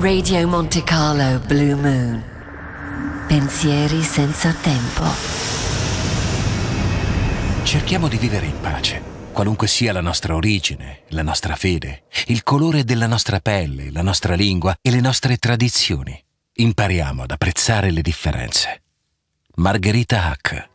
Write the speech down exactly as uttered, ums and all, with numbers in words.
Radio Monte Carlo Blue Moon. Pensieri senza tempo. Cerchiamo di vivere in pace, qualunque sia la nostra origine, la nostra fede, il colore della nostra pelle, la nostra lingua e le nostre tradizioni. Impariamo ad apprezzare le differenze. Margherita Hack.